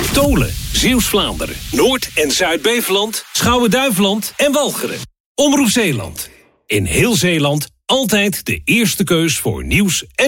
Tolen, Zeeuws-Vlaanderen, Noord- en Zuid-Beveland, Schouwen-Duiveland en Walcheren. Omroep Zeeland. In heel Zeeland altijd de eerste keus voor nieuws en